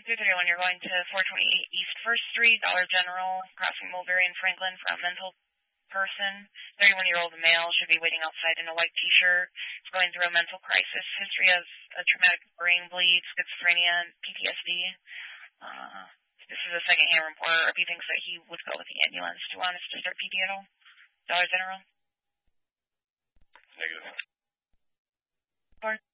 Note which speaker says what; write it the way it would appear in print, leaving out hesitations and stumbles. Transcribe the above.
Speaker 1: 231, you're going to 428 East 1st Street, Dollar General, crossing Mulberry and Franklin for a mental person. 31-year-old male should be waiting outside in a white T-shirt. He's going through a mental crisis, history of a traumatic brain bleed, schizophrenia, and PTSD. This is a second-hand report. RP thinks that he would go with the ambulance. Do you want us to start PD at all? Dollar General?
Speaker 2: Negative.
Speaker 1: Or